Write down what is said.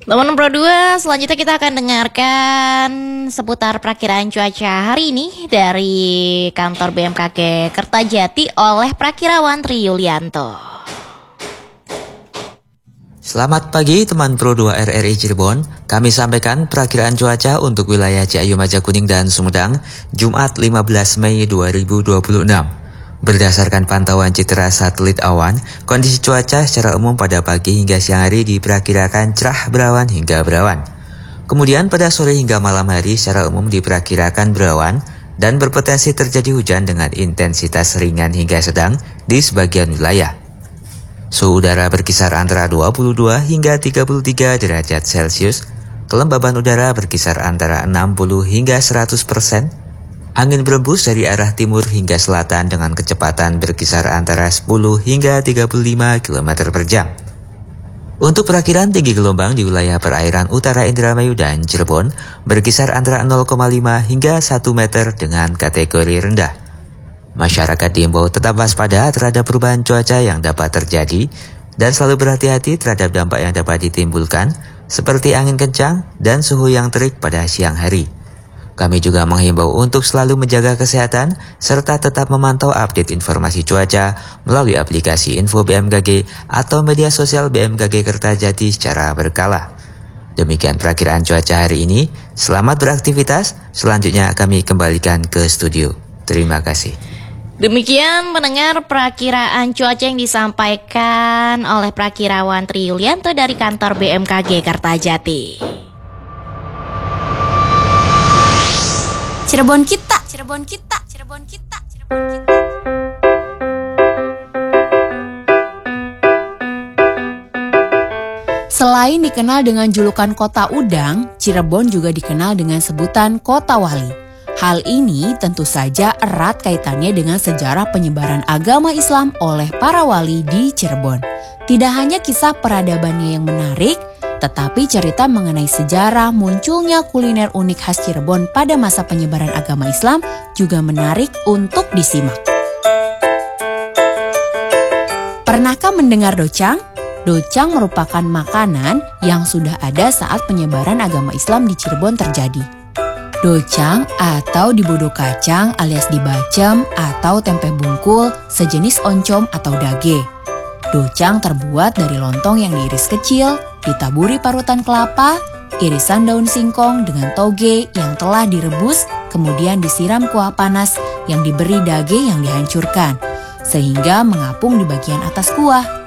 Teman Pro 2, selanjutnya kita akan dengarkan seputar perakiraan cuaca hari ini dari kantor BMKG Kertajati oleh Prakirawan Tri Yulianto. Selamat pagi teman Pro 2 RRI Cirebon. Kami sampaikan perakiraan cuaca untuk wilayah Ciayu Majakuning dan Sumedang, Jumat 15 Mei 2026. Berdasarkan pantauan citra satelit awan, kondisi cuaca secara umum pada pagi hingga siang hari diperkirakan cerah berawan hingga berawan. Kemudian pada sore hingga malam hari secara umum diperkirakan berawan dan berpotensi terjadi hujan dengan intensitas ringan hingga sedang di sebagian wilayah. Suhu udara berkisar antara 22 hingga 33 derajat Celcius, kelembaban udara berkisar antara 60 hingga 100%, angin berembus dari arah timur hingga selatan dengan kecepatan berkisar antara 10 hingga 35 km per jam. Untuk perakiraan tinggi gelombang di wilayah perairan utara Indramayu dan Cirebon berkisar antara 0,5 hingga 1 meter dengan kategori rendah. Masyarakat diimbau tetap waspada terhadap perubahan cuaca yang dapat terjadi dan selalu berhati-hati terhadap dampak yang dapat ditimbulkan seperti angin kencang dan suhu yang terik pada siang hari. Kami juga menghimbau untuk selalu menjaga kesehatan serta tetap memantau update informasi cuaca melalui aplikasi Info BMKG atau media sosial BMKG Kertajati secara berkala. Demikian perakiraan cuaca hari ini. Selamat beraktivitas. Selanjutnya kami kembalikan ke studio. Terima kasih. Demikian mendengar perakiraan cuaca yang disampaikan oleh Prakirawan Tri Yulianto dari kantor BMKG Kertajati. Cirebon kita, Cirebon kita, Cirebon kita, Cirebon kita. Selain dikenal dengan julukan Kota Udang, Cirebon juga dikenal dengan sebutan Kota Wali. Hal ini tentu saja erat kaitannya dengan sejarah penyebaran agama Islam oleh para wali di Cirebon. Tidak hanya kisah peradabannya yang menarik, tetapi cerita mengenai sejarah munculnya kuliner unik khas Cirebon pada masa penyebaran agama Islam juga menarik untuk disimak. Pernahkah mendengar docang? Docang merupakan makanan yang sudah ada saat penyebaran agama Islam di Cirebon terjadi. Docang atau dibodo kacang alias dibacem atau tempe bungkul sejenis oncom atau dage. Docang terbuat dari lontong yang diiris kecil, ditaburi parutan kelapa, irisan daun singkong dengan toge yang telah direbus, kemudian disiram kuah panas yang diberi dage yang dihancurkan, sehingga mengapung di bagian atas kuah.